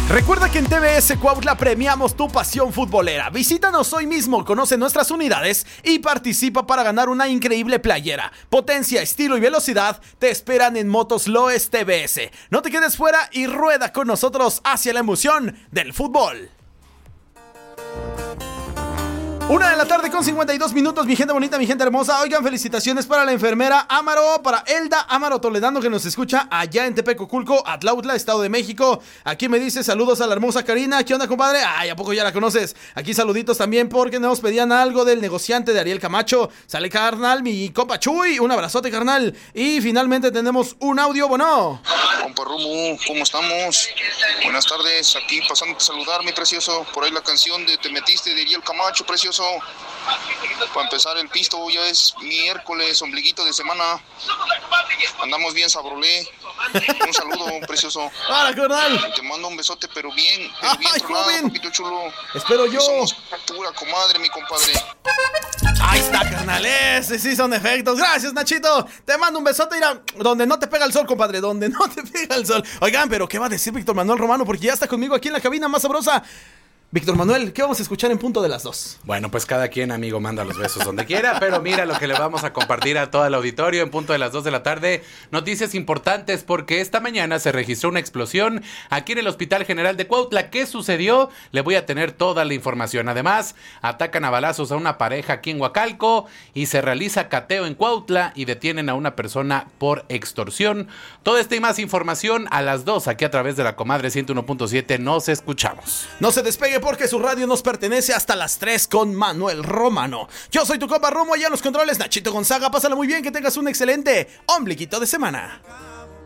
Recuerda que en TBS Cuautla premiamos tu pasión futbolera. Visítanos hoy mismo, conoce nuestras unidades y participa para ganar una increíble playera. Potencia, estilo y velocidad te esperan en Motos Loes TBS. No te quedes fuera y rueda con nosotros hacia la emoción del fútbol. 1:52 mi gente bonita, mi gente hermosa. Oigan, felicitaciones para la enfermera Amaro, para Elda Amaro Toledano, que nos escucha allá en Tepecoculco, Atlautla, Estado de México. Aquí me dice saludos a la hermosa Karina. ¿Qué onda, compadre? Ay, ¿a poco ya la conoces? Aquí saluditos también porque nos pedían algo del negociante de Ariel Camacho. Sale, carnal, mi compa Chuy. Un abrazote, carnal. Y finalmente tenemos un audio, bueno. Compa Rumo, ¿cómo estamos? Buenas tardes, aquí pasando a saludar, mi precioso. Por ahí la canción de Te Metiste de Ariel Camacho, precioso. Para empezar el pisto, ya es miércoles, ombliguito de semana. Andamos bien sabrolé. Un saludo, precioso. ¡Hola, carnal! Te mando un besote, pero bien tronado, papito chulo. Espero yo. Somos pura comadre, mi compadre. Ahí está, carnal. Ese sí son efectos. Gracias, Nachito. Te mando un besote. Mira, donde no te pega el sol, compadre. Donde no te pega el sol. Oigan, pero ¿qué va a decir Víctor Manuel Romano? Porque ya está conmigo aquí en la cabina más sabrosa. Víctor Manuel, ¿qué vamos a escuchar en punto de las 2? Bueno, pues cada quien, amigo, manda los besos donde quiera, pero mira lo que le vamos a compartir a todo el auditorio en punto de las 2 de la tarde. Noticias importantes porque esta mañana se registró una explosión aquí en el Hospital General de Cuautla. ¿Qué sucedió? Le voy a tener toda la información. Además, atacan a balazos a una pareja aquí en Huacalco y se realiza cateo en Cuautla y detienen a una persona por extorsión. Toda esta y más información a las 2 aquí a través de la Comadre 101.7. Nos escuchamos. No se despegue porque su radio nos pertenece hasta las 3 con Manuel Romano. Yo soy tu compa Romo, allá en los controles Nachito Gonzaga. Pásala muy bien, que tengas un excelente ombliguito de semana.